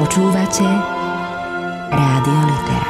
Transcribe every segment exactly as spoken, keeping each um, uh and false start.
Počúvate Rádio Litera.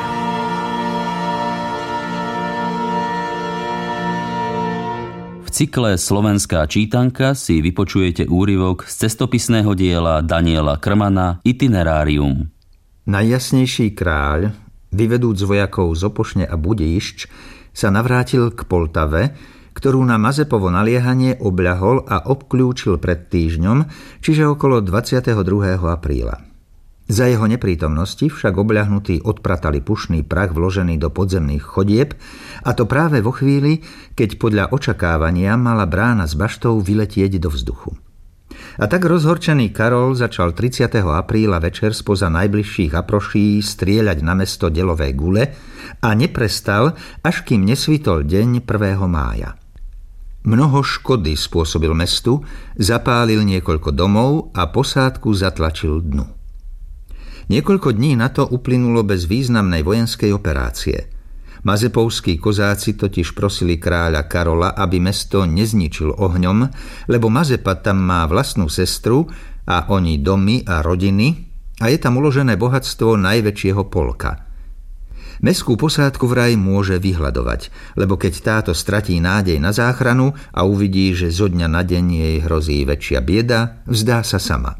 V cykle Slovenská čítanka si vypočujete úryvok z cestopisného diela Daniela Krmana Itinerárium. Najjasnejší kráľ, vyvedúc vojakov z Opošne a Budišť, sa navrátil k Poltave, ktorú na Mazepovo naliehanie obľahol a obkľúčil pred týždňom, čiže okolo dvadsiateho druhého apríla. Za jeho neprítomnosti však obľahnutí odpratali pušný prach vložený do podzemných chodieb, a to práve vo chvíli, keď podľa očakávania mala brána s baštou vyletieť do vzduchu. A tak rozhorčený Karol začal tridsiateho apríla večer spoza najbližších aproší strieľať na mesto delové gule a neprestal, až kým nesvitol deň prvého mája. Mnoho škody spôsobil mestu, zapálil niekoľko domov a posádku zatlačil dnu. Niekoľko dní na to uplynulo bez významnej vojenskej operácie. Mazepovskí kozáci totiž prosili kráľa Karola, aby mesto nezničil ohňom, lebo Mazepa tam má vlastnú sestru a oni domy a rodiny a je tam uložené bohatstvo najväčšieho polka. Mestskú posádku vraj môže vyhľadovať, lebo keď táto stratí nádej na záchranu a uvidí, že zo dňa na deň jej hrozí väčšia bieda, vzdá sa sama.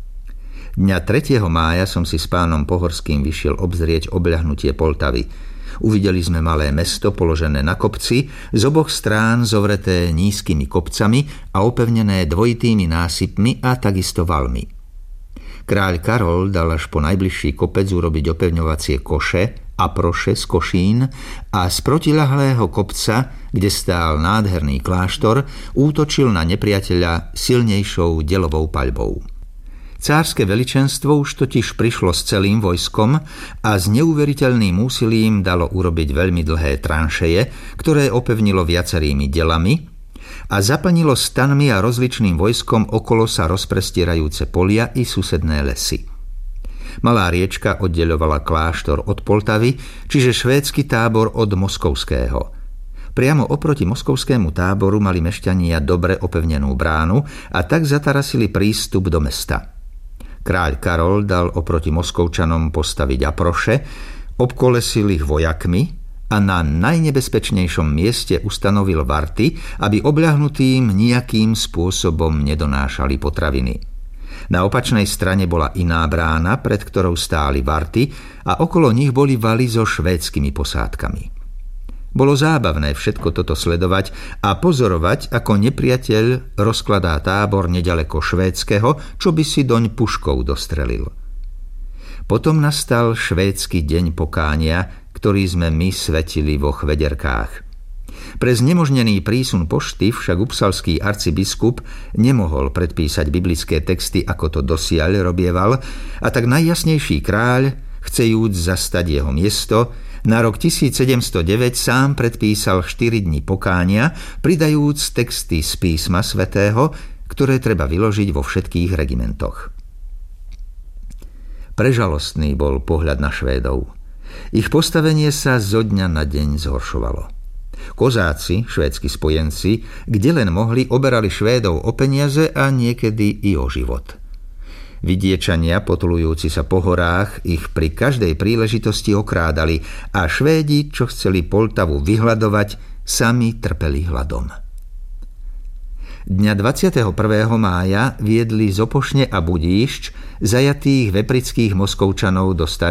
Dňa tretieho mája som si s pánom Pohorským vyšiel obzrieť obľahnutie Poltavy. Uvideli sme malé mesto položené na kopci, z oboch strán zovreté nízkymi kopcami a opevnené dvojitými násypmi a takisto valmi. Kráľ Karol dal až po najbližší kopec urobiť opevňovacie koše a proše z košín a z protiľahlého kopca, kde stál nádherný kláštor, útočil na nepriateľa silnejšou delovou paľbou. Cárske veličenstvo už totiž prišlo s celým vojskom a s neuveriteľným úsilím dalo urobiť veľmi dlhé tranšeje, ktoré opevnilo viacerými delami a zaplnilo stanmi a rozličným vojskom okolo sa rozprestierajúce polia i susedné lesy. Malá riečka oddeľovala kláštor od Poltavy, čiže švédsky tábor od moskovského. Priamo oproti moskovskému táboru mali mešťania dobre opevnenú bránu a tak zatarasili prístup do mesta. Kráľ Karol dal oproti Moskovčanom postaviť aproše, obkolesil ich vojakmi a na najnebezpečnejšom mieste ustanovil varty, aby obľahnutým nejakým spôsobom nedonášali potraviny. Na opačnej strane bola iná brána, pred ktorou stáli varty a okolo nich boli valy so švédskymi posádkami. Bolo zábavné všetko toto sledovať a pozorovať, ako nepriateľ rozkladá tábor neďaleko švédskeho, čo by si doň puškou dostrelil. Potom nastal švédsky deň pokánia, ktorý sme my svetili vo Chvederkách. Pre znemožnený prísun pošty však upsalský arcibiskup nemohol predpísať biblické texty, ako to dosiaľ robieval, a tak najjasnejší kráľ, chcejúc zastať jeho miesto, na rok tisícsedemstodeväť sám predpísal štyri dni pokánia, pridajúc texty z písma svätého, ktoré treba vyložiť vo všetkých regimentoch. Prežalostný bol pohľad na Švédov. Ich postavenie sa zo dňa na deň zhoršovalo. Kozáci, švédsky spojenci, kde len mohli, oberali Švédov o peniaze a niekedy i o život. Vidiečania, potulujúci sa po horách, ich pri každej príležitosti okrádali a Švédi, čo chceli Poltavu vyhľadovať, sami trpeli hladom. Dňa dvadsiateho prvého mája viedli z Opošne a Budíšť zajatých veprických Moskovčanov do starých